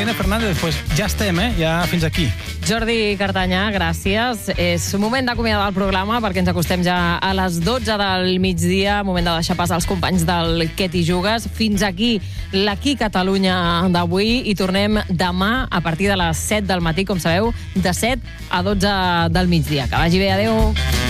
Marina Fernández, pues ja estem, ja fins aquí. Jordi Cartanyà, gràcies. És moment d'acomiadar el programa perquè ens acostem ja a les 12 del migdia, moment de deixar pas als companys del Què t'hi jugues. Fins aquí l'Aquí Catalunya d'avui i tornem demà a partir de les 7 del matí, com sabeu, de 7 a 12 del migdia. Que vagi bé, adeu.